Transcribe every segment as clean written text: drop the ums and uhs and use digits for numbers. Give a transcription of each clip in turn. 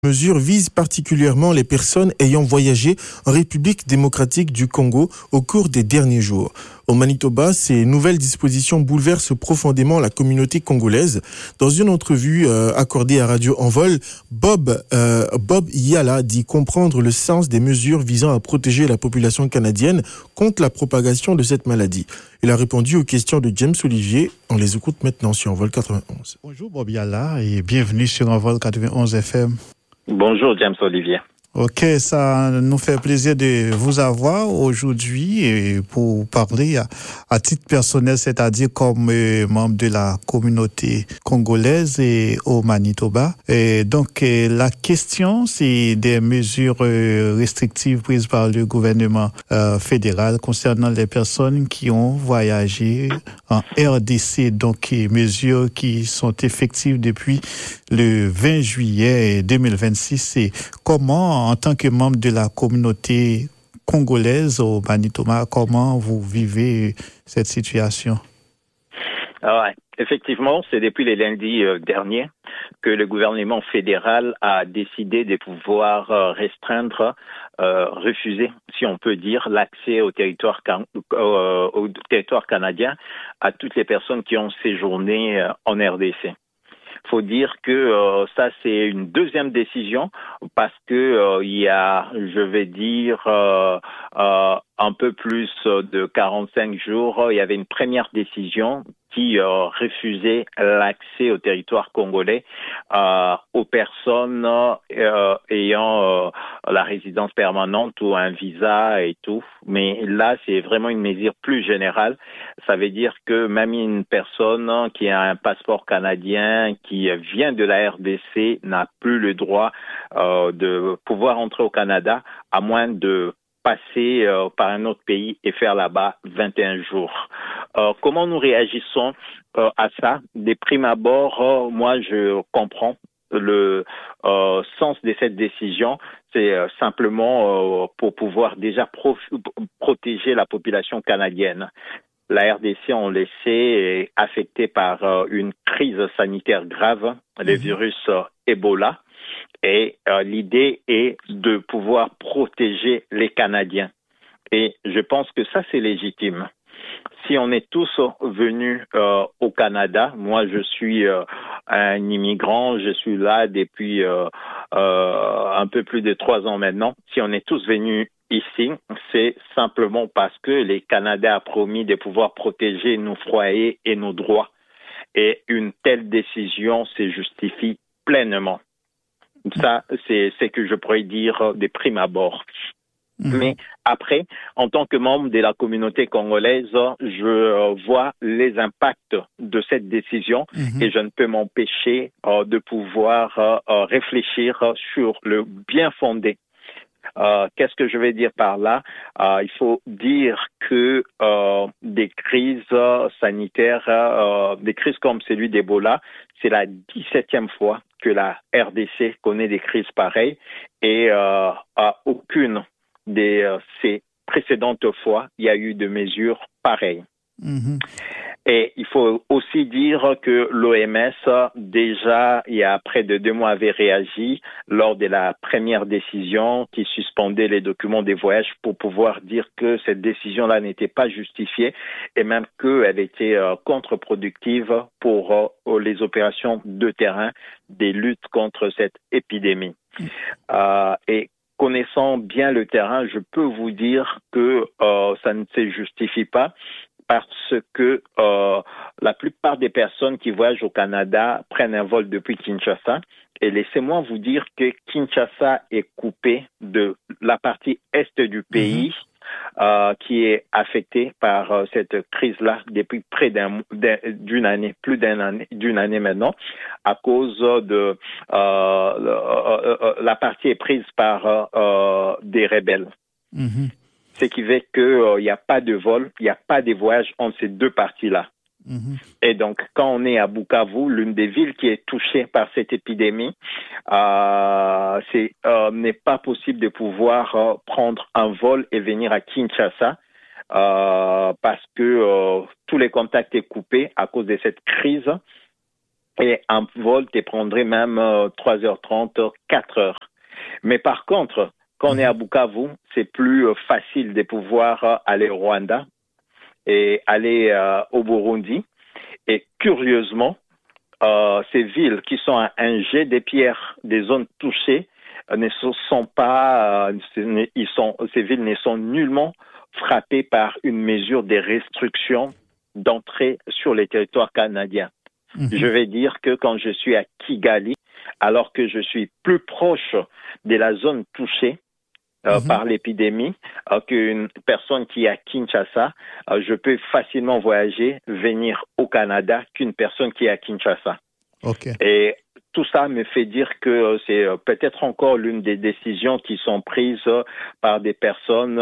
Mesure vise particulièrement les personnes ayant voyagé en République démocratique du Congo au cours des derniers jours. Au Manitoba, ces nouvelles dispositions bouleversent profondément la communauté congolaise. Dans une entrevue accordée à Radio Envol, Bob Yala dit comprendre le sens des mesures visant à protéger la population canadienne contre la propagation de cette maladie. Il a répondu aux questions de James Olivier. On les écoute maintenant sur Envol 91. Bonjour Bob Yala et bienvenue sur Envol 91 FM. Bonjour James Olivier. Ok, ça nous fait plaisir de vous avoir aujourd'hui et pour parler à titre personnel, c'est-à-dire comme membre de la communauté congolaise et au Manitoba. Et donc, la question, c'est des mesures restrictives prises par le gouvernement fédéral concernant les personnes qui ont voyagé en RDC. Donc, mesures qui sont effectives depuis le 20 juillet 2026. Et comment, en tant que membre de la communauté congolaise au Manitoba, comment vous vivez cette situation? Ouais, effectivement, c'est depuis les lundis derniers que le gouvernement fédéral a décidé de pouvoir restreindre, refuser, si on peut dire, l'accès au territoire canadien à toutes les personnes qui ont séjourné en RDC. Faut dire que ça c'est une deuxième décision parce que il y a, je vais dire, un peu plus de 45 jours, il y avait une première décision qui refusait l'accès au territoire congolais aux personnes ayant la résidence permanente ou un visa et tout. Mais là, c'est vraiment une mesure plus générale. Ça veut dire que même une personne qui a un passeport canadien, qui vient de la RDC, n'a plus le droit de pouvoir entrer au Canada, à moins de passer par un autre pays et faire là-bas 21 jours. Comment nous réagissons à ça? Des primes abord, moi je comprends le sens de cette décision. C'est simplement pour pouvoir déjà protéger la population canadienne. La RDC, on le sait, est affectée par une crise sanitaire grave, le virus Ebola. Et l'idée est de pouvoir protéger les Canadiens. Et je pense que ça, c'est légitime. Si on est tous venus au Canada, moi je suis un immigrant, je suis là depuis un peu plus de 3 ans maintenant. Si on est tous venus ici, c'est simplement parce que les Canadiens ont promis de pouvoir protéger nos foyers et nos droits. Et une telle décision se justifie pleinement. Ça, c'est ce que je pourrais dire des primes abord. Mais après, en tant que membre de la communauté congolaise, je vois les impacts de cette décision et je ne peux m'empêcher de pouvoir réfléchir sur le bien fondé. Qu'est-ce que je vais dire par là? Il faut dire que des crises sanitaires, des crises comme celui d'Ebola, c'est la 17e fois que la RDC connaît des crises pareilles et à aucune de ces précédentes fois, il y a eu de mesures pareilles. Et il faut aussi dire que l'OMS, déjà, il y a près de 2 mois, avait réagi lors de la première décision qui suspendait les documents des voyages pour pouvoir dire que cette décision-là n'était pas justifiée et même qu'elle était contre-productive pour les opérations de terrain des luttes contre cette épidémie. Et connaissant bien le terrain, je peux vous dire que ça ne se justifie pas parce que la plupart des personnes qui voyagent au Canada prennent un vol depuis Kinshasa. Et laissez-moi vous dire que Kinshasa est coupé de la partie est du pays qui est affectée par cette crise-là depuis près d'une année, plus d'une année maintenant, à cause de la partie est prise par des rebelles. Ce qui fait qu'il n'y a pas de vol, il n'y a pas de voyage entre ces deux parties-là. Et donc, quand on est à Bukavu, l'une des villes qui est touchée par cette épidémie, n'est pas possible de pouvoir prendre un vol et venir à Kinshasa parce que tous les contacts sont coupés à cause de cette crise. Et un vol te prendrait même 3h30, 4h. Mais par contre, quand on est à Bukavu, c'est plus facile de pouvoir aller au Rwanda et aller au Burundi. Et curieusement, ces villes qui sont à un jet des pierres des zones touchées ne sont pas, ces villes ne sont nullement frappées par une mesure de restriction d'entrée sur les territoires canadiens. Je vais dire que quand je suis à Kigali, alors que je suis plus proche de la zone touchée par l'épidémie qu'une personne qui est à Kinshasa, je peux facilement voyager, venir au Canada qu'une personne qui est à Kinshasa. Okay. Et tout ça me fait dire que c'est peut-être encore l'une des décisions qui sont prises par des personnes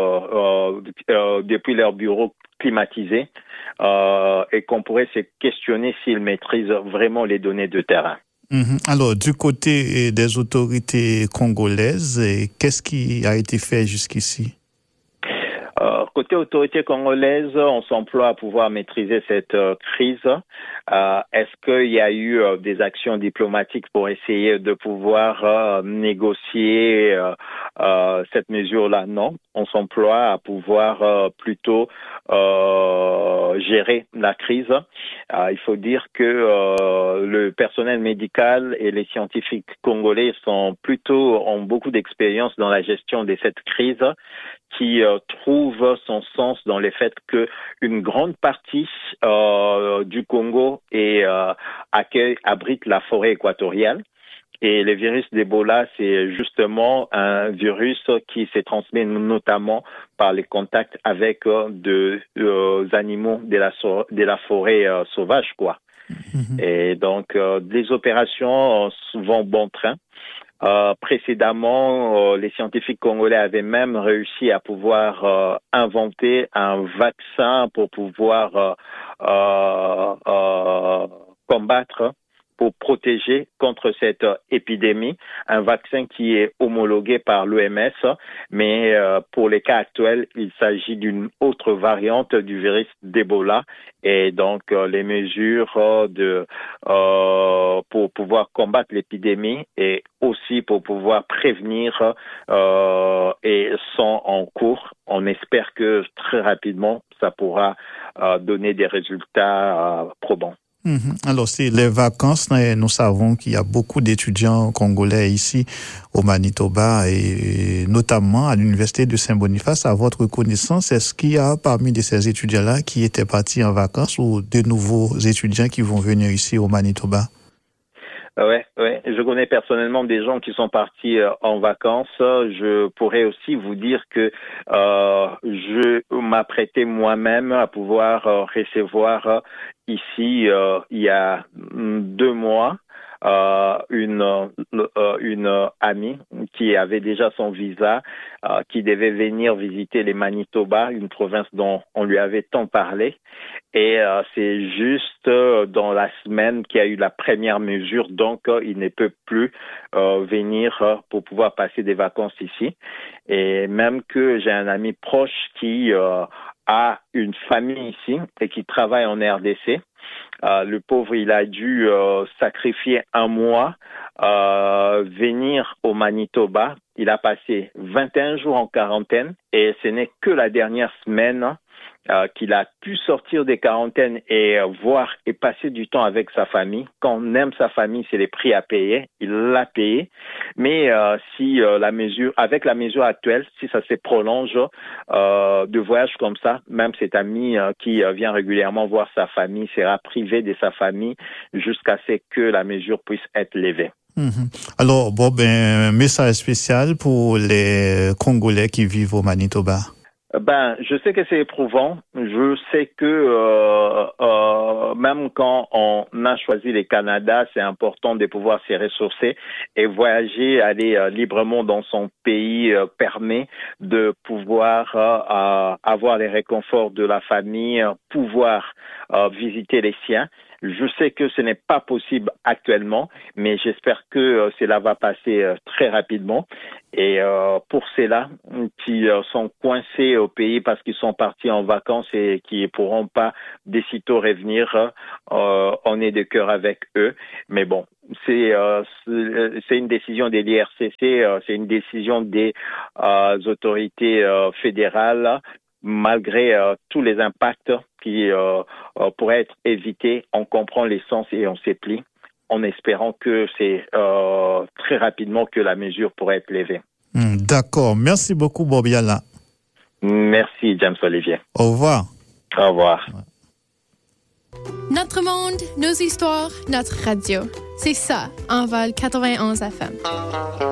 depuis leur bureau climatisé et qu'on pourrait se questionner s'ils maîtrisent vraiment les données de terrain. Alors, du côté des autorités congolaises, qu'est-ce qui a été fait jusqu'ici? Côté autorité congolaise, on s'emploie à pouvoir maîtriser cette crise. Est-ce qu'il y a eu des actions diplomatiques pour essayer de pouvoir négocier cette mesure-là? Non. On s'emploie à pouvoir plutôt gérer la crise. Il faut dire que le personnel médical et les scientifiques congolais ont beaucoup d'expérience dans la gestion de cette crise, qui trouve son sens dans le fait que une grande partie du Congo abrite la forêt équatoriale. Et le virus d'Ebola, c'est justement un virus qui se transmet notamment par les contacts avec des animaux de la forêt sauvage, quoi. Et donc, les opérations vont bon train. Précédemment, les scientifiques congolais avaient même réussi à pouvoir inventer un vaccin pour pouvoir combattre, pour protéger contre cette épidémie, un vaccin qui est homologué par l'OMS, mais pour les cas actuels, il s'agit d'une autre variante du virus d'Ebola, et donc les mesures pour pouvoir combattre l'épidémie et aussi pour pouvoir prévenir et sont en cours. On espère que très rapidement, ça pourra donner des résultats probants. Alors, c'est les vacances. Nous savons qu'il y a beaucoup d'étudiants congolais ici au Manitoba et notamment à l'Université de Saint-Boniface. À votre connaissance, est-ce qu'il y a parmi de ces étudiants-là qui étaient partis en vacances ou de nouveaux étudiants qui vont venir ici au Manitoba? Ouais. Je connais personnellement des gens qui sont partis en vacances. Je pourrais aussi vous dire que je m'apprêtais moi-même à pouvoir recevoir ici il y a 2 mois une amie qui avait déjà son visa, qui devait venir visiter les Manitoba, une province dont on lui avait tant parlé. Et c'est juste dans la semaine qu'il y a eu la première mesure, donc il ne peut plus venir pour pouvoir passer des vacances ici. Et même que j'ai un ami proche qui a une famille ici et qui travaille en RDC. Le pauvre, il a dû sacrifier un mois, venir au Manitoba. Il a passé 21 jours en quarantaine et ce n'est que la dernière semaine qu'il a pu sortir des quarantaines et voir et passer du temps avec sa famille. Quand on aime sa famille, c'est les prix à payer. Il l'a payé. Mais si avec la mesure actuelle, si ça se prolonge, de voyage comme ça, même cet ami qui vient régulièrement voir sa famille sera privé de sa famille jusqu'à ce que la mesure puisse être levée. Alors, message spécial pour les Congolais qui vivent au Manitoba. Je sais que c'est éprouvant. Je sais que même quand on a choisi le Canada, c'est important de pouvoir s'y ressourcer et voyager, aller librement dans son pays permet de pouvoir avoir les réconforts de la famille, pouvoir visiter les siens. Je sais que ce n'est pas possible actuellement, mais j'espère que cela va passer très rapidement. Et pour ceux-là qui sont coincés au pays parce qu'ils sont partis en vacances et qui ne pourront pas de sitôt revenir, on est de cœur avec eux. Mais bon, c'est une décision de l'IRCC, c'est une décision des autorités fédérales. Malgré tous les impacts qui pourraient être évités, on comprend l'essence et on s'y plie, en espérant que c'est très rapidement que la mesure pourrait être levée. D'accord. Merci beaucoup, Bobiala. Merci, James Olivier. Au revoir. Au revoir. Notre monde, nos histoires, notre radio. C'est ça, Envol 91 FM.